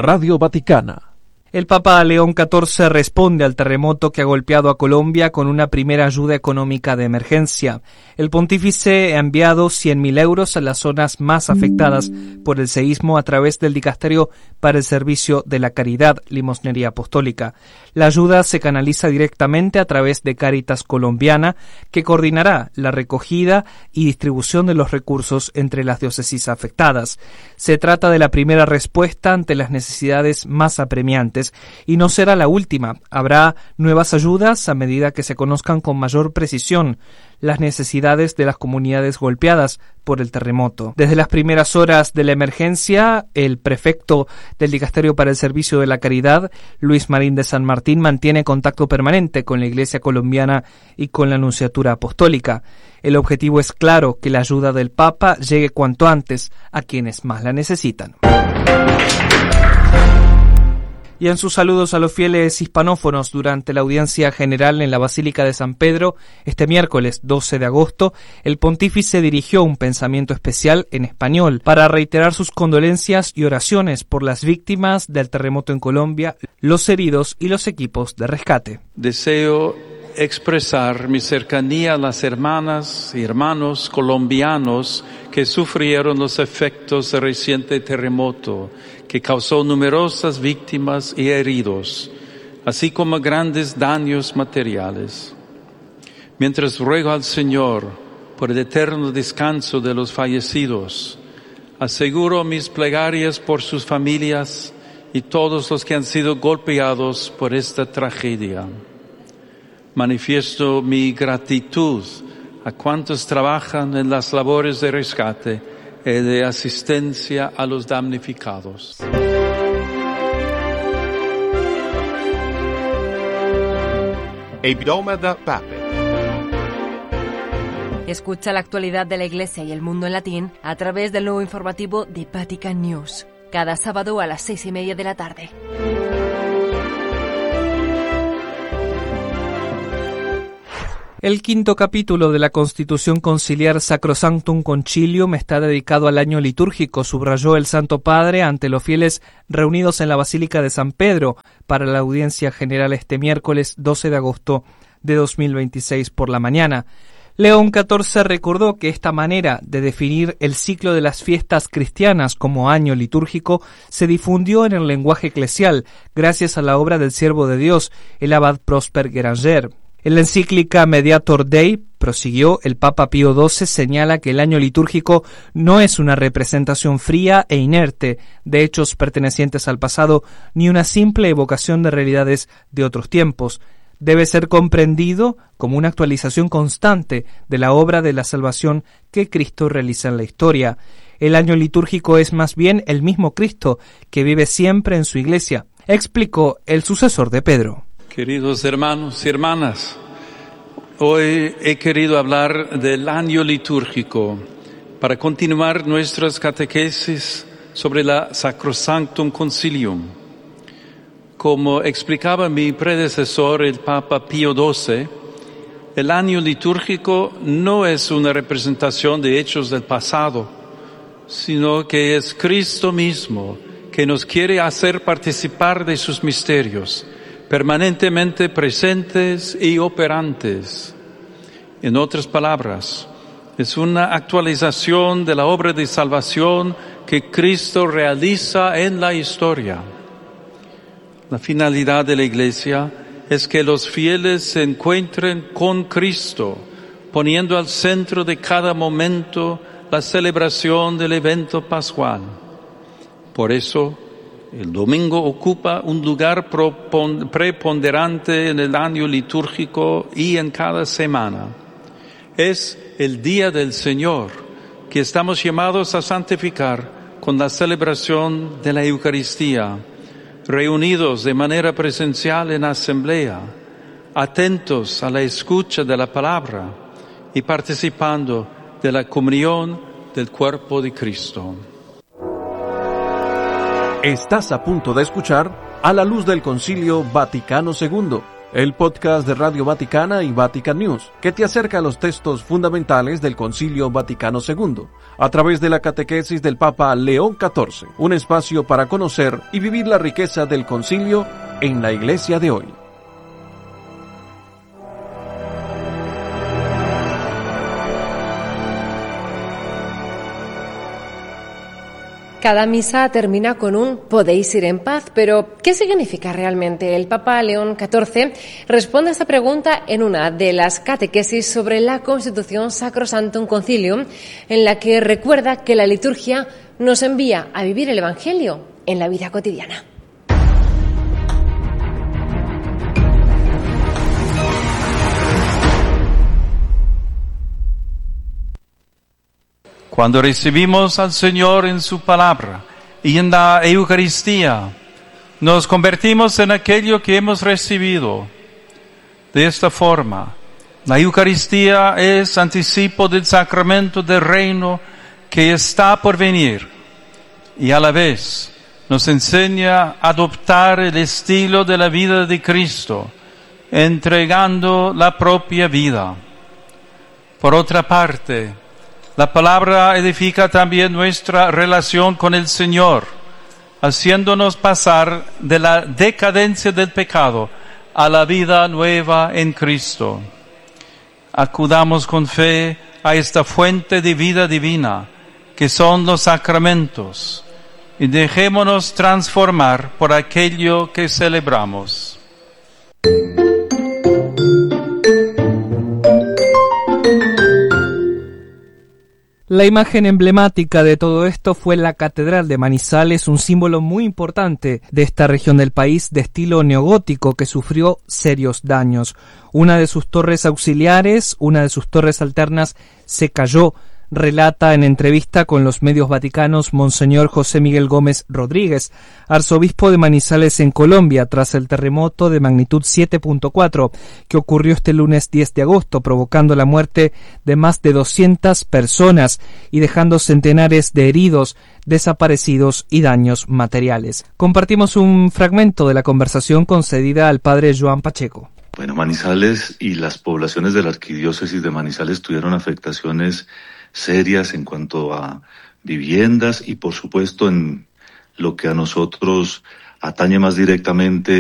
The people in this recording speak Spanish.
Radio Vaticana. El Papa León XIV responde al terremoto que ha golpeado a Colombia con una primera ayuda económica de emergencia. El pontífice ha enviado 100.000 euros a las zonas más afectadas por el seísmo a través del Dicasterio para el Servicio de la Caridad, Limosnería Apostólica. La ayuda se canaliza directamente a través de Cáritas Colombiana, que coordinará la recogida y distribución de los recursos entre las diócesis afectadas. Se trata de la primera respuesta ante las necesidades más apremiantes y no será la última. Habrá nuevas ayudas a medida que se conozcan con mayor precisión las necesidades de las comunidades golpeadas por el terremoto. Desde las primeras horas de la emergencia, el prefecto del Dicasterio para el Servicio de la Caridad, Luis Marín de San Martín, mantiene contacto permanente con la Iglesia colombiana y con la Nunciatura Apostólica. El objetivo es claro: que la ayuda del Papa llegue cuanto antes a quienes más la necesitan. Y en sus saludos a los fieles hispanófonos durante la audiencia general en la Basílica de San Pedro, este miércoles 12 de agosto, el pontífice dirigió un pensamiento especial en español para reiterar sus condolencias y oraciones por las víctimas del terremoto en Colombia, los heridos y los equipos de rescate. Deseo expresar mi cercanía a las hermanas y hermanos colombianos que sufrieron los efectos del reciente terremoto, que causó numerosas víctimas y heridos, así como grandes daños materiales. Mientras ruego al Señor por el eterno descanso de los fallecidos, aseguro mis plegarias por sus familias y todos los que han sido golpeados por esta tragedia. Manifiesto mi gratitud a cuantos trabajan en las labores de rescate y de asistencia a los damnificados. Escucha la actualidad de la Iglesia y el mundo en latín a través del nuevo informativo de Vatican News, cada sábado a las 6:30 de la tarde. El quinto capítulo de la Constitución Conciliar Sacrosanctum Concilium está dedicado al año litúrgico, subrayó el Santo Padre ante los fieles reunidos en la Basílica de San Pedro para la audiencia general este miércoles 12 de agosto de 2026 por la mañana. León XIV recordó que esta manera de definir el ciclo de las fiestas cristianas como año litúrgico se difundió en el lenguaje eclesial gracias a la obra del siervo de Dios, el abad Prosper Guéranger. En la encíclica Mediator Dei, prosiguió, el Papa Pío XII señala que el año litúrgico no es una representación fría e inerte de hechos pertenecientes al pasado, ni una simple evocación de realidades de otros tiempos. Debe ser comprendido como una actualización constante de la obra de la salvación que Cristo realiza en la historia. El año litúrgico es más bien el mismo Cristo que vive siempre en su Iglesia, explicó el sucesor de Pedro. Queridos hermanos y hermanas, hoy he querido hablar del año litúrgico para continuar nuestras catequesis sobre la Sacrosanctum Concilium. Como explicaba mi predecesor, el Papa Pío XII, el año litúrgico no es una representación de hechos del pasado, sino que es Cristo mismo que nos quiere hacer participar de sus misterios, permanentemente presentes y operantes. En otras palabras, es una actualización de la obra de salvación que Cristo realiza en la historia. La finalidad de la Iglesia es que los fieles se encuentren con Cristo, poniendo al centro de cada momento la celebración del evento pascual. Por eso, el domingo ocupa un lugar preponderante en el año litúrgico y en cada semana. Es el día del Señor que estamos llamados a santificar con la celebración de la Eucaristía, reunidos de manera presencial en asamblea, atentos a la escucha de la palabra y participando de la comunión del cuerpo de Cristo. Estás a punto de escuchar A la Luz del Concilio Vaticano II, el podcast de Radio Vaticana y Vatican News, que te acerca a los textos fundamentales del Concilio Vaticano II, a través de la catequesis del Papa León XIV, un espacio para conocer y vivir la riqueza del concilio en la Iglesia de hoy. Cada misa termina con un podéis ir en paz, pero ¿qué significa realmente? El Papa León XIV responde a esta pregunta en una de las catequesis sobre la Constitución Sacrosanctum Concilium, en la que recuerda que la liturgia nos envía a vivir el Evangelio en la vida cotidiana. Cuando recibimos al Señor en su palabra y en la Eucaristía, nos convertimos en aquello que hemos recibido. De esta forma, la Eucaristía es anticipo del sacramento del reino que está por venir y a la vez nos enseña a adoptar el estilo de la vida de Cristo, entregando la propia vida. Por otra parte, la palabra edifica también nuestra relación con el Señor, haciéndonos pasar de la decadencia del pecado a la vida nueva en Cristo. Acudamos con fe a esta fuente de vida divina, que son los sacramentos, y dejémonos transformar por aquello que celebramos. La imagen emblemática de todo esto fue la Catedral de Manizales, un símbolo muy importante de esta región del país de estilo neogótico que sufrió serios daños. Una de sus torres auxiliares, una de sus torres alternas se cayó, relata en entrevista con los medios vaticanos Monseñor José Miguel Gómez Rodríguez, arzobispo de Manizales en Colombia, tras el terremoto de magnitud 7.4 que ocurrió este lunes 10 de agosto, provocando la muerte de más de 200 personas y dejando centenares de heridos, desaparecidos y daños materiales. Compartimos un fragmento de la conversación concedida al padre Joan Pacheco. Bueno, Manizales y las poblaciones de la arquidiócesis de Manizales tuvieron afectaciones serias en cuanto a viviendas y por supuesto en lo que a nosotros atañe más directamente